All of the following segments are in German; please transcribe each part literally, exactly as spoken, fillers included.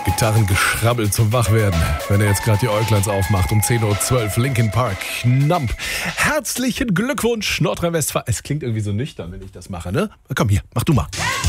Gitarrengeschrabbel zum Wachwerden, wenn er jetzt gerade die Äugleins aufmacht. Um zehn Uhr zwölf, Linkin Park, Nump. Herzlichen Glückwunsch, Nordrhein-Westfalen. Es klingt irgendwie so nüchtern, wenn ich das mache, ne? Komm hier, mach du mal.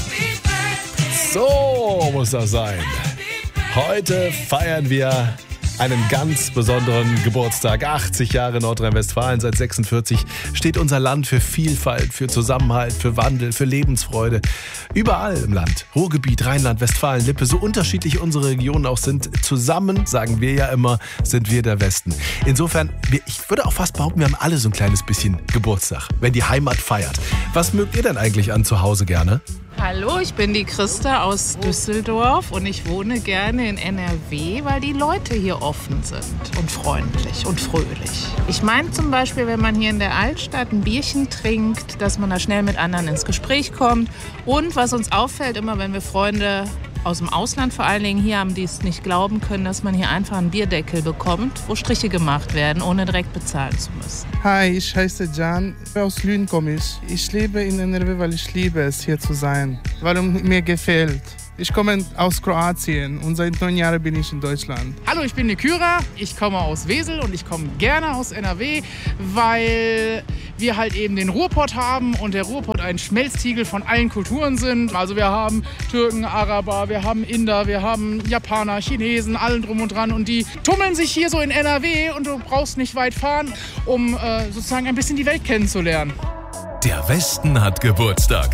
So muss das sein. Heute feiern wir einen ganz besonderen Geburtstag. achtzig Jahre Nordrhein-Westfalen, seit sechsundvierzig steht unser Land für Vielfalt, für Zusammenhalt, für Wandel, für Lebensfreude. Überall im Land, Ruhrgebiet, Rheinland, Westfalen, Lippe, so unterschiedlich unsere Regionen auch sind, zusammen, sagen wir ja immer, sind wir der Westen. Insofern, wir, ich würde auch fast behaupten, wir haben alle so ein kleines bisschen Geburtstag, wenn die Heimat feiert. Was mögt ihr denn eigentlich an zu Hause gerne? Hallo, ich bin die Christa aus Düsseldorf und ich wohne gerne in N R W, weil die Leute hier offen sind und freundlich und fröhlich. Ich meine zum Beispiel, wenn man hier in der Altstadt ein Bierchen trinkt, dass man da schnell mit anderen ins Gespräch kommt. Und was uns auffällt, immer wenn wir Freunde aus dem Ausland vor allen Dingen hier haben, die es nicht glauben können, dass man hier einfach einen Bierdeckel bekommt, wo Striche gemacht werden, ohne direkt bezahlen zu müssen. Hi, ich heiße Can, aus Lünen komme ich. Ich lebe in N R W, weil ich liebe es, hier zu sein, weil es mir gefällt. Ich komme aus Kroatien und seit neun Jahren bin ich in Deutschland. Hallo, ich bin die Kyra, ich komme aus Wesel und ich komme gerne aus N R W, weil wir halt eben den Ruhrpott haben und der Ruhrpott ein Schmelztiegel von allen Kulturen sind. Also wir haben Türken, Araber, wir haben Inder, wir haben Japaner, Chinesen, allen drum und dran und die tummeln sich hier so in N R W und du brauchst nicht weit fahren, um äh, sozusagen ein bisschen die Welt kennenzulernen. Der Westen hat Geburtstag.